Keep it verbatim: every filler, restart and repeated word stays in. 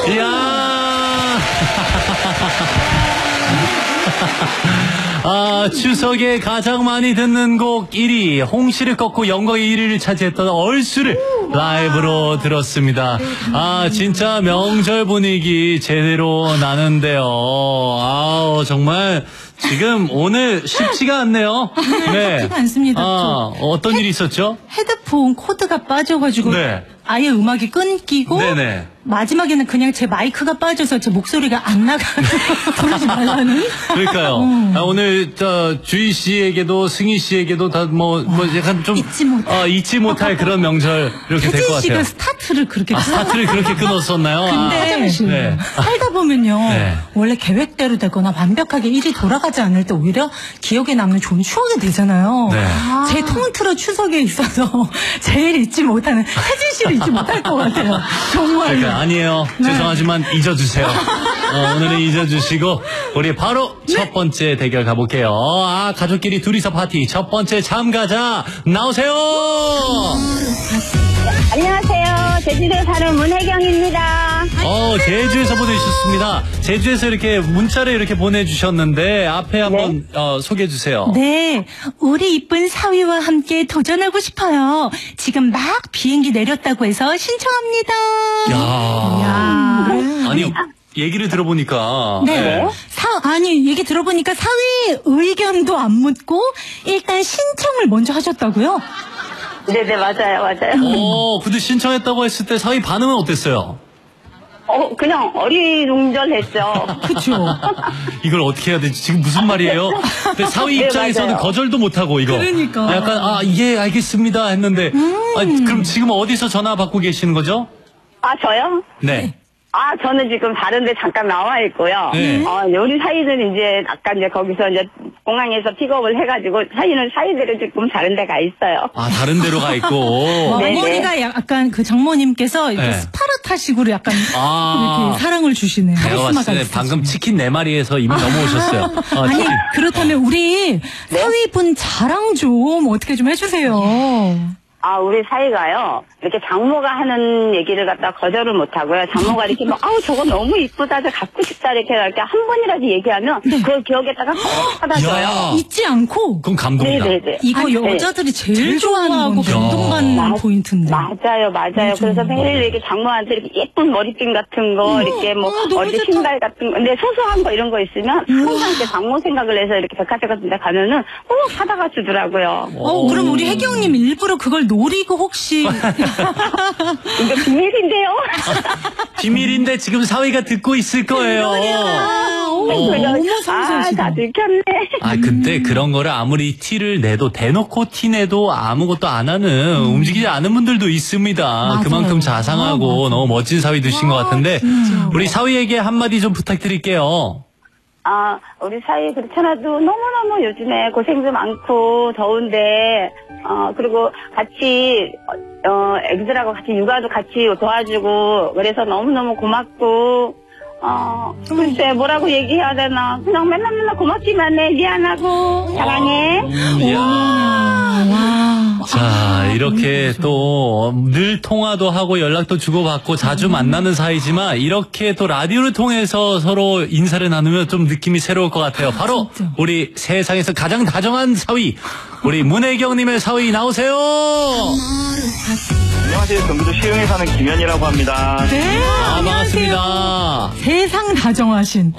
이야. 아, 추석에 가장 많이 듣는 곡 일 위, 홍시를 꺾고 영광의 일 위를 차지했던 얼쑤를 라이브로 들었습니다. 아, 진짜 명절 분위기 제대로 나는데요. 아우, 정말 지금 오늘 쉽지가 않네요. 네. 쉽지가 않습니다. 아, 어떤 헤, 일이 있었죠? 헤드폰 코드가 빠져가지고 네. 아예 음악이 끊기고 네네. 마지막에는 그냥 제 마이크가 빠져서 제 목소리가 안 나가는 부르지 말라는. 그러니까요. 음. 아, 오늘 저 주희 씨에게도 승희 씨에게도 다 뭐 뭐 약간 좀 잊지 못 어, 잊지 못할 그런 명절 이렇게 될 것 혜진 같아요. 씨가 스타트를 그렇게 아, 스타트를 그렇게 끊었었나요? 근데 아, 네. 살다 보면요. 네. 원래 계획대로 되거나 완벽하게 일이 돌아가지 않을 때 오히려 기억에 남는 좋은 추억이 되잖아요. 네. 아. 제 통틀어 추석에 있어서 제일 잊지 못하는 혜진 씨를 잊지 못할 것 같아요. 정말. 그러니까 아니에요. 네. 죄송하지만 잊어주세요. 어, 오늘은 잊어주시고 우리 바로 네. 첫 번째 대결 가볼게요. 아, 가족끼리 둘이서 파티 첫 번째 참가자 나오세요. 안녕하세요. 제주도에 사는 문혜경입니다. 어, 제주에서 보내주셨습니다. 제주에서 이렇게 문자를 이렇게 보내주셨는데 앞에 한번 네. 어, 소개해 주세요. 네, 우리 이쁜 사위와 함께 도전하고 싶어요. 지금 막 비행기 내렸다고 해서 신청합니다. 야, 야. 아니 얘기를 들어보니까 네. 사, 아니, 얘기 들어보니까 사위 의견도 안 묻고 일단 신청을 먼저 하셨다고요? 네네, 맞아요, 맞아요. 어, 근데 신청했다고 했을 때 사위 반응은 어땠어요? 어, 그냥 어리둥절했죠. 그쵸. 이걸 어떻게 해야 되지? 지금 무슨 말이에요? 근데 사위 네, 입장에서는 맞아요. 거절도 못하고 이거. 그러니까. 약간 아, 예, 알겠습니다 했는데 음. 아니, 그럼 지금 어디서 전화 받고 계시는 거죠? 아, 저요? 네. 아, 저는 지금 다른 데 잠깐 나와 있고요. 네. 어, 우리 사이는 이제, 아까 이제 거기서 이제 공항에서 픽업을 해가지고, 사이는 사이대로 지금 다른 데 가 있어요. 아, 다른 데로 가 있고. 어, 네네. 어머니가 약간 그 장모님께서 이렇게 네. 스파르타식으로 약간 아. 이렇게 사랑을 주시네요. 내가 카리스마가 봤을 때 있으시네요. 방금 치킨 네 마리에서 이미 넘어오셨어요. 어, 아니, 치킨. 그렇다면 우리 사위분 자랑 좀 어떻게 좀 해주세요. 아, 우리 사이가요, 이렇게 장모가 하는 얘기를 갖다 거절을 못하고요. 장모가 이렇게 뭐, 아우, 저거 너무 이쁘다, 저 갖고 싶다, 이렇게 이렇게 한 번이라도 얘기하면, 네. 그걸 기억에다가 꼭 하다 줘요. 야. 잊지 않고 그럼 감동이다. 네네네. 이거 아니, 여자들이 제일, 제일 좋아하고 좋아하는 감동받는 맞- 포인트인데. 맞아요, 맞아요. 맞아. 그래서 매일 이렇게 장모한테 이렇게 예쁜 머리핀 같은 거, 이렇게 뭐, 어, 너무 어디 좋다. 신발 같은 거, 근데 소소한 거 이런 거 있으면, 항상 이렇게 장모 생각을 해서 이렇게 백화점 같은 데 가면은 꼭 사다가 주더라고요. 어, 그럼 우리 혜경님 일부러 그걸 노리고 혹시 이거 비밀인데요? 비밀인데 지금 사위가 듣고 있을 거예요. 아, 오, 그래서, 너무 아, 상세하시다. 다 들켰네. 아, 근데 그런 거를 아무리 티를 내도 대놓고 티 내도 아무것도 안 하는 움직이지 않은 분들도 있습니다. 맞아요. 그만큼 자상하고 아, 맞아. 너무 멋진 사위 되신 것 같은데 진짜. 우리 사위에게 한마디 좀 부탁드릴게요. 아, 우리 사이 그렇잖아도 너무너무 요즘에 고생도 많고 더운데, 어, 그리고 같이, 어, 어, 애기들하고 같이 육아도 같이 도와주고, 그래서 너무너무 고맙고, 어, 글쎄, 뭐라고 얘기해야 되나. 그냥 맨날 맨날 고맙기만 해. 미안하고, 사랑해. 이야. 와. 자, 이렇게 또 늘 통화도 하고 연락도 주고받고 자주 만나는 사이지만 이렇게 또 라디오를 통해서 서로 인사를 나누면 좀 느낌이 새로울 것 같아요. 바로 진짜. 우리 세상에서 가장 다정한 사위, 우리 문혜경님의 사위 나오세요. 안녕하세요. 경기도 시흥에 사는 김현이라고 합니다. 네, 아, 안녕하세요. 반갑습니다. 세상 다정하신